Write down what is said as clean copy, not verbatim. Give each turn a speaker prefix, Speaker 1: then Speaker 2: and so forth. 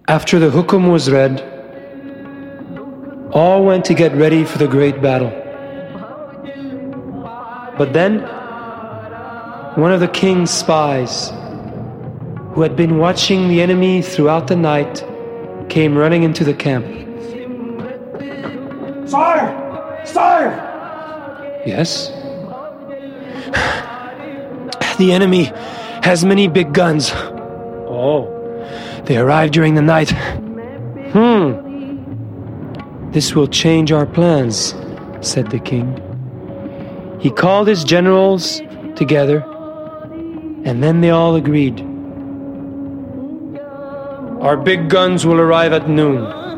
Speaker 1: After the hukum was read, all went to get ready for the great battle. But then, one of the king's spies, who had been watching the enemy throughout the night, came running into the camp.
Speaker 2: Sire! Sire!
Speaker 1: Yes? The enemy has many big guns. Oh, they arrived during the night. This will change our plans, said the king. He called his generals together, and then they all agreed. Our big guns will arrive at noon.